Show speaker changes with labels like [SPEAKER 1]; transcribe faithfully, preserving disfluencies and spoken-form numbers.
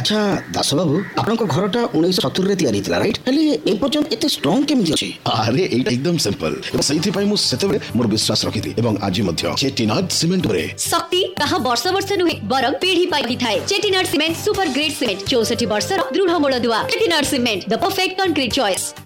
[SPEAKER 1] अच्छा दास बाबू आपनक घरटा उन्नीस सत्तर रे तयारी थिला राइट हेले ए पर्यंत एते स्ट्रांग केमिति अछि?
[SPEAKER 2] अरे एटा एकदम सिंपल सहीथि पई मु सेतेबे मोर विश्वास रखिथि एवं आज मध्य चेटिनाड सीमेंट रे
[SPEAKER 3] शक्ति कहा वर्ष वर्ष नुहे बरम पीढ़ी पाई थाए। Chettinad cement super great cement चौसठ वर्ष दृढ़ मूल दुआ। Chettinad cement the perfect concrete choice.